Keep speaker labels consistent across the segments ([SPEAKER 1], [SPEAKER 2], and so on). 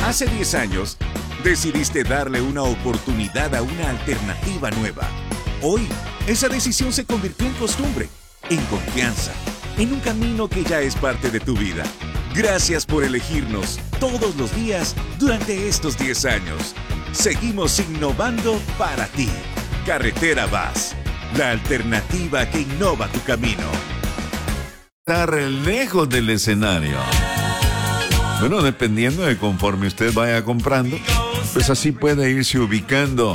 [SPEAKER 1] Hace 10 años, decidiste darle una oportunidad a una alternativa nueva. Hoy, esa decisión se convirtió en costumbre, en confianza, en un camino que ya es parte de tu vida. Gracias por elegirnos todos los días durante estos 10 años. Seguimos innovando para ti. Carretera VAS, la alternativa que innova tu camino.
[SPEAKER 2] Estar lejos del escenario. Bueno, dependiendo de conforme usted vaya comprando, pues así puede irse ubicando.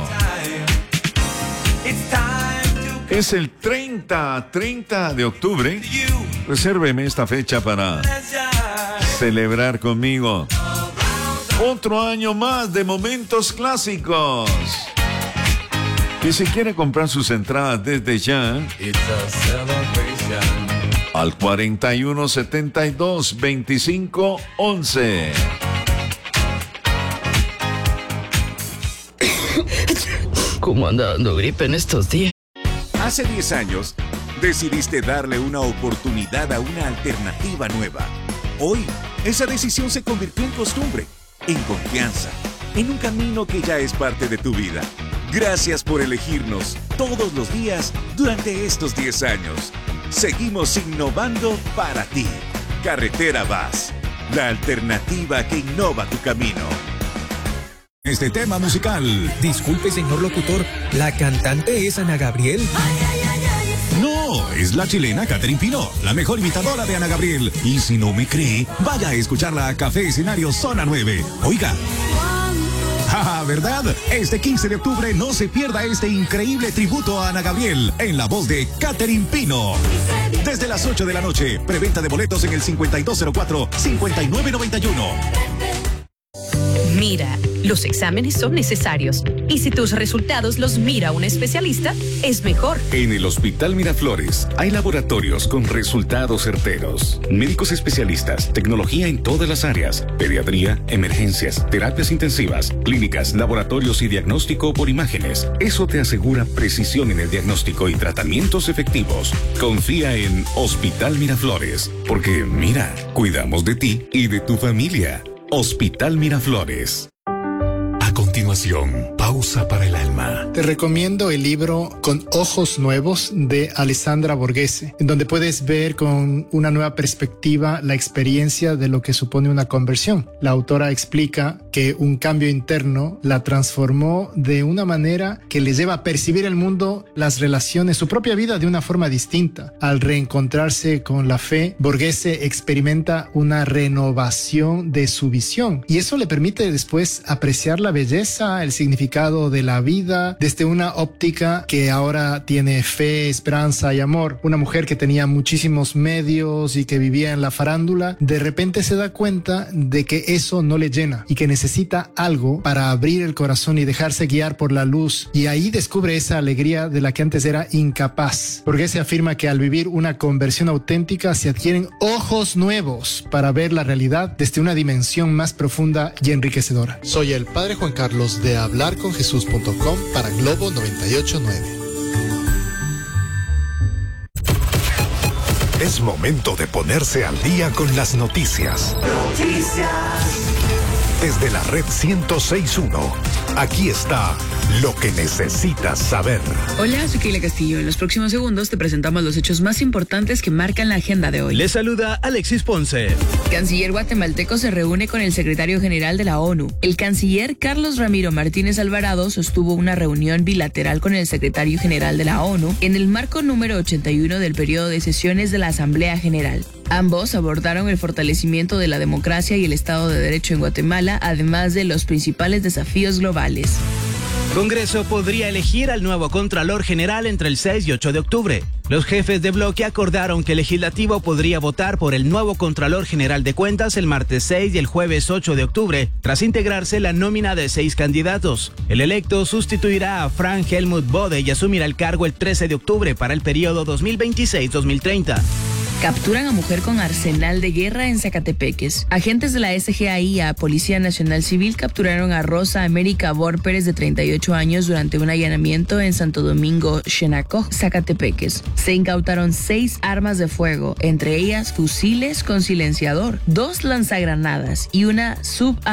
[SPEAKER 2] Es el 30 de octubre. Resérveme esta fecha para celebrar conmigo otro año más de momentos clásicos. Y si quiere comprar sus entradas desde ya, al 4172-2511.
[SPEAKER 3] ¿Cómo anda dando gripe en estos días?
[SPEAKER 1] Hace 10 años, decidiste darle una oportunidad a una alternativa nueva. Hoy, esa decisión se convirtió en costumbre, en confianza, en un camino que ya es parte de tu vida. Gracias por elegirnos todos los días durante estos 10 años. Seguimos innovando para ti. Carretera VAS, la alternativa que innova tu camino.
[SPEAKER 4] Este tema musical. Disculpe, señor locutor, ¿la cantante es Ana Gabriel? No, es la chilena Catherine Pino, la mejor imitadora de Ana Gabriel. Y si no me cree, vaya a escucharla a Café Escenario Zona 9. Oiga. ¿Verdad? Este 15 de octubre no se pierda este increíble tributo a Ana Gabriel en la voz de Catherine Pino. Desde las 8 de la noche, preventa de boletos en el 5204-5991.
[SPEAKER 5] Mira, los exámenes son necesarios y si tus resultados los mira un especialista, es mejor.
[SPEAKER 6] En el Hospital Miraflores hay laboratorios con resultados certeros, médicos especialistas, tecnología en todas las áreas, pediatría, emergencias, terapias intensivas, clínicas, laboratorios y diagnóstico por imágenes. Eso te asegura precisión en el diagnóstico y tratamientos efectivos. Confía en Hospital Miraflores, porque mira, cuidamos de ti y de tu familia. Hospital Miraflores.
[SPEAKER 7] A continuación, pausa para el alma.
[SPEAKER 8] Te recomiendo el libro Con Ojos Nuevos de Alessandra Borghese, en donde puedes ver con una nueva perspectiva la experiencia de lo que supone una conversión. La autora explica que un cambio interno la transformó de una manera que le lleva a percibir el mundo, las relaciones, su propia vida de una forma distinta. Al reencontrarse con la fe, Borghese experimenta una renovación de su visión y eso le permite después apreciar la belleza, el significado de la vida desde una óptica que ahora tiene fe, esperanza y amor. Una mujer que tenía muchísimos medios y que vivía en la farándula, de repente se da cuenta de que eso no le llena y que necesita algo para abrir el corazón y dejarse guiar por la luz, y ahí descubre esa alegría de la que antes era incapaz. Porque se afirma que al vivir una conversión auténtica se adquieren ojos nuevos para ver la realidad desde una dimensión más profunda y enriquecedora.
[SPEAKER 9] Soy el Padre Juan Carlos de hablarconjesús.com para Globo 98.9.
[SPEAKER 7] Es momento de ponerse al día con las noticias. Desde la red 106.1, aquí está lo que necesitas saber.
[SPEAKER 10] Hola, soy Keila Castillo. En los próximos segundos te presentamos los hechos más importantes que marcan la agenda de hoy.
[SPEAKER 11] Les saluda Alexis Ponce.
[SPEAKER 10] El canciller guatemalteco se reúne con el secretario general de la ONU. El canciller Carlos Ramiro Martínez Alvarado sostuvo una reunión bilateral con el secretario general de la ONU en el marco número 81 del periodo de sesiones de la Asamblea General. Ambos abordaron el fortalecimiento de la democracia y el Estado de Derecho en Guatemala, además de los principales desafíos globales.
[SPEAKER 11] Congreso podría elegir al nuevo Contralor General entre el 6 y 8 de octubre. Los jefes de bloque acordaron que el Legislativo podría votar por el nuevo Contralor General de Cuentas el martes 6 y el jueves 8 de octubre, tras integrarse la nómina de 6 candidatos. El electo sustituirá a Frank Helmut Bode y asumirá el cargo el 13 de octubre para el periodo 2026-2030.
[SPEAKER 10] Capturan a mujer con arsenal de guerra en Zacatepeques. Agentes de la SGAI a Policía Nacional Civil capturaron a Rosa América Bor Pérez, de 38 años, durante un allanamiento en Santo Domingo, Xenacoj, Zacatepeques. Se incautaron 6 armas de fuego, entre ellas fusiles con silenciador, 2 lanzagranadas y una